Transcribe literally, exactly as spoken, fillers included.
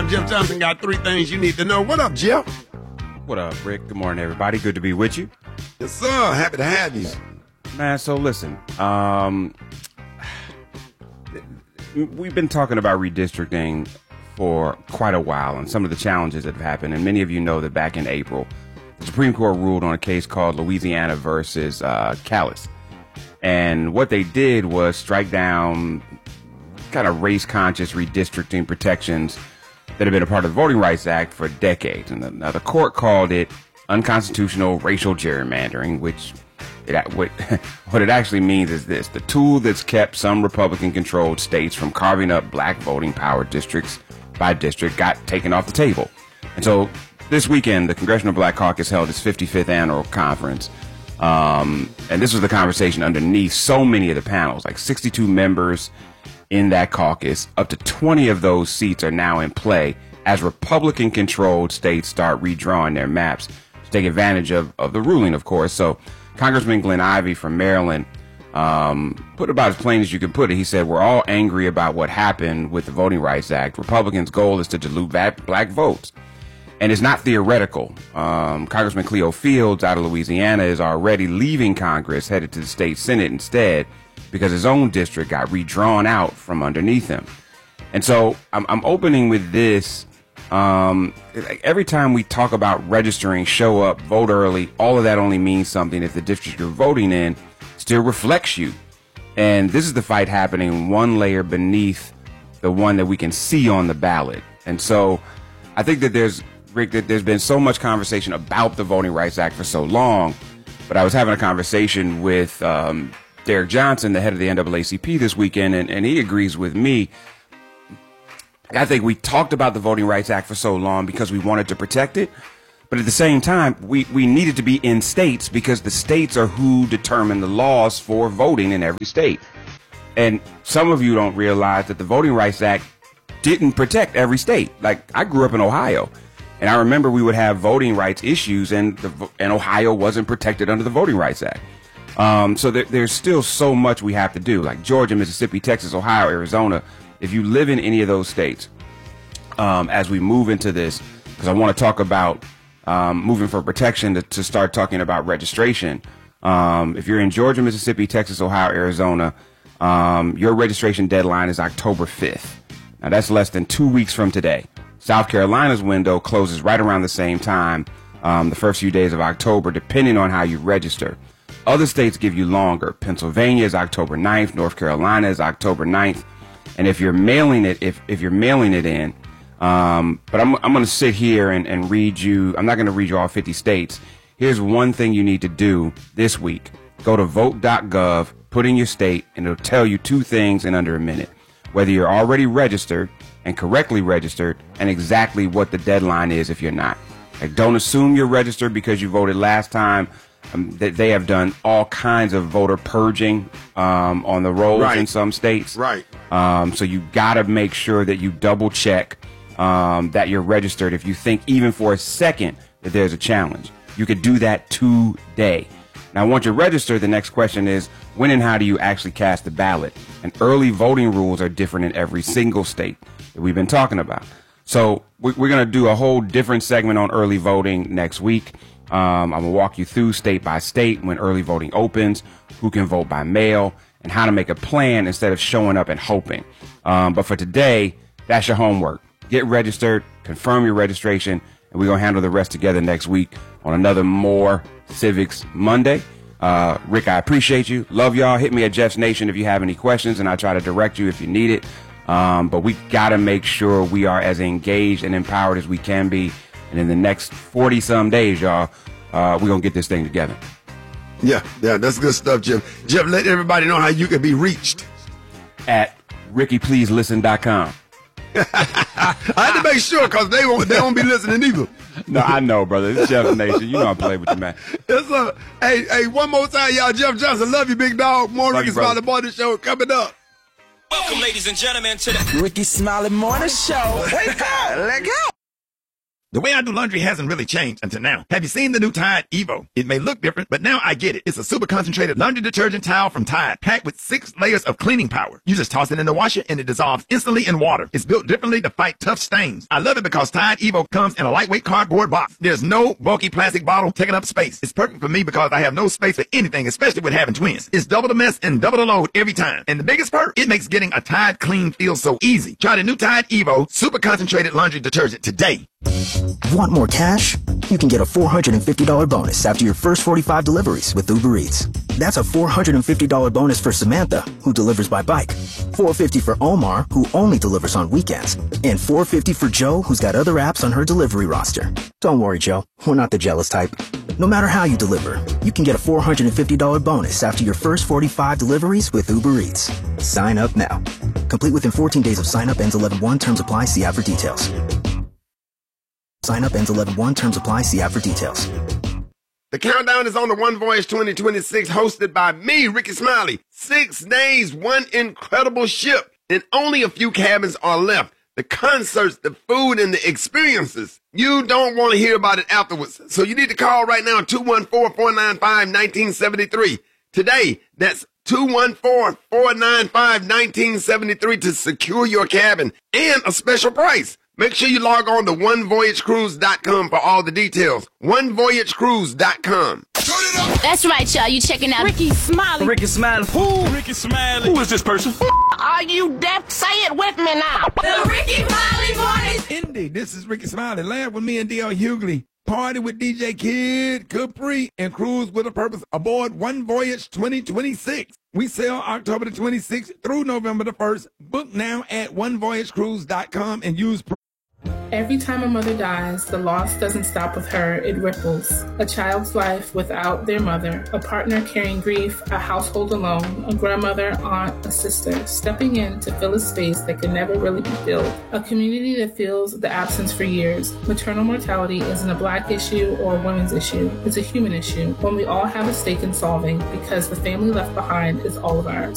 time. Jeff Johnson got three things you need to know. What up, Jeff? What up, Rick? Good morning, everybody. Good to be with you. Yes, sir. Happy to have you. Man, so listen, um, we've been talking about redistricting for quite a while and some of the challenges that have happened. And many of you know that back in April, the Supreme Court ruled on a case called Louisiana versus uh, Callis. And what they did was strike down kind of race-conscious redistricting protections that have been a part of the Voting Rights Act for decades. And the, now the court called it unconstitutional racial gerrymandering, which it, what, what it actually means is this: the tool that's kept some Republican-controlled states from carving up black voting power districts by district got taken off the table. And so this weekend, the Congressional Black Caucus held its fifty-fifth annual conference. Um, and this was the conversation underneath so many of the panels, like sixty-two members in that caucus. Up to twenty of those seats are now in play as Republican-controlled states start redrawing their maps to take advantage of, of the ruling, of course. So Congressman Glenn Ivey from Maryland um, put it about as plain as you can put it. He said, "We're all angry about what happened with the Voting Rights Act. Republicans' goal is to dilute black votes. And it's not theoretical. Um, Congressman Cleo Fields out of Louisiana is already leaving Congress, headed to the state Senate instead, because his own district got redrawn out from underneath him." And so I'm, I'm opening with this. Um, every time we talk about registering, show up, vote early, all of that only means something if the district you're voting in still reflects you. And this is the fight happening one layer beneath the one that we can see on the ballot. And so I think that there's Rick, that there's been so much conversation about the Voting Rights Act for so long, but I was having a conversation with um, Derek Johnson, the head of the N double A C P, this weekend, and, and he agrees with me. I think we talked about the Voting Rights Act for so long because we wanted to protect it, but at the same time, we, we needed to be in states because the states are who determine the laws for voting in every state. And some of you don't realize that the Voting Rights Act didn't protect every state. Like, I grew up in Ohio. And I remember we would have voting rights issues, and the, and Ohio wasn't protected under the Voting Rights Act. Um, so there, there's still so much we have to do, like Georgia, Mississippi, Texas, Ohio, Arizona. If you live in any of those states, um, as we move into this, because I want to talk about um, moving for protection to, to start talking about registration. Um, if you're in Georgia, Mississippi, Texas, Ohio, Arizona, um, your registration deadline is October fifth. Now, that's less than two weeks from today. South Carolina's window closes right around the same time, um, the first few days of October, depending on how you register. Other states give you longer. Pennsylvania is October ninth. North Carolina is October ninth. And if you're mailing it, if, if you're mailing it in, um, but I'm, I'm going to sit here and, and read you. I'm not going to read you all fifty states. Here's one thing you need to do this week. Go to vote dot gov, put in your state, and it'll tell you two things in under a minute. Whether you're already registered and correctly registered, and exactly what the deadline is if you're not. Like, don't assume you're registered because you voted last time. Um, they, they have done all kinds of voter purging um, on the rolls right. in some states. Right. Um, so you got to make sure that you double check um, that you're registered if you think even for a second that there's a challenge. You could do that today. Now, once you're registered, the next question is, when and how do you actually cast the ballot? And early voting rules are different in every single state that we've been talking about. So we're going to do a whole different segment on early voting next week. Um, I'm going to walk you through state by state when early voting opens, who can vote by mail, and how to make a plan instead of showing up and hoping. Um, but for today, that's your homework. Get registered, confirm your registration, and we're going to handle the rest together next week on another More Civics Monday. Uh, Rick, I appreciate you. Love y'all. Hit me at Jeff's Nation if you have any questions, and I'll try to direct you if you need it. Um, but we got to make sure we are as engaged and empowered as we can be. And in the next forty some days, y'all, uh, we're going to get this thing together. Yeah, yeah, that's good stuff, Jeff. Jeff, let everybody know how you can be reached. At ricky please listen dot com. I had to make sure because they won't, they won't be listening either. No, I know, brother. It's Jeff's Nation. You know I play with you, man. Yes, sir. Hey, hey, one more time, y'all. Jeff Johnson, love you, big dog. More Ricky Smiley Morning Show coming up. Welcome, ladies and gentlemen, to the Ricky Smiley Morning Show. Wake up! Let go! The way I do laundry hasn't really changed until now. Have you seen the new Tide Evo? It may look different, but now I get it. It's a super concentrated laundry detergent towel from Tide, packed with six layers of cleaning power. You just toss it in the washer and it dissolves instantly in water. It's built differently to fight tough stains. I love it because Tide Evo comes in a lightweight cardboard box. There's no bulky plastic bottle taking up space. It's perfect for me because I have no space for anything, especially with having twins. It's double the mess and double the load every time. And the biggest perk, it makes getting a Tide clean feel so easy. Try the new Tide Evo super concentrated laundry detergent today. Want more cash? You can get a four hundred fifty dollars bonus after your first forty-five deliveries with Uber Eats. That's a four hundred fifty dollars bonus for Samantha, who delivers by bike, four hundred fifty dollars for Omar, who only delivers on weekends, and four hundred fifty dollars for Joe, who's got other apps on her delivery roster. Don't worry, Joe. We're not the jealous type. No matter how you deliver, you can get a four hundred fifty dollars bonus after your first forty-five deliveries with Uber Eats. Sign up now. Complete within fourteen days of sign up. Ends eleven one. Terms apply. See app for details. Sign up ends eleven one. Terms apply. See app for details. The countdown is on the One Voyage twenty twenty-six, hosted by me, Ricky Smiley. Six days, one incredible ship, and only a few cabins are left. The concerts, the food, and the experiences. You don't want to hear about it afterwards, so you need to call right now, two one four, four nine five, one nine seven three. Today, that's two one four, four nine five, one nine seven three to secure your cabin and a special price. Make sure you log on to one voyage cruise dot com for all the details. one voyage cruise dot com. That's right, y'all. You checking out Ricky Smiley. Ricky Smiley. Who? Ricky Smiley. Who is this person? Are you deaf? Say it with me now. The Ricky Smiley Boys. Indeed, this is Ricky Smiley. Laugh with me and D L Hughley. Party with D J Kid, Capri, and cruise with a purpose aboard One Voyage twenty twenty-six. We sail October the twenty-sixth through November the first. Book now at one voyage cruise dot com and use Every time a mother dies, the loss doesn't stop with her, it ripples. A child's life without their mother, a partner carrying grief, a household alone, a grandmother, aunt, a sister, stepping in to fill a space that can never really be filled. A community that feels the absence for years. Maternal mortality isn't a black issue or a women's issue. It's a human issue, one we all have a stake in solving because the family left behind is all of ours.